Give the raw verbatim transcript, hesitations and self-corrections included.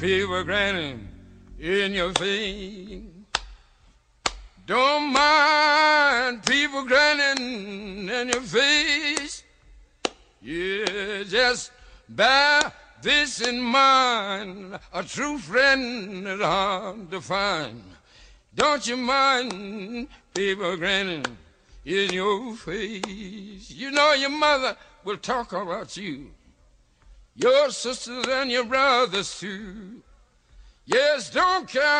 People grinning in your face. Don't mind people grinning in your face. Yeah, just bear this in mind. A true friend is hard to find. Don't you mind people grinning in your face. You know your mother will talk about you, your sisters and your brothers too. Yes, don't care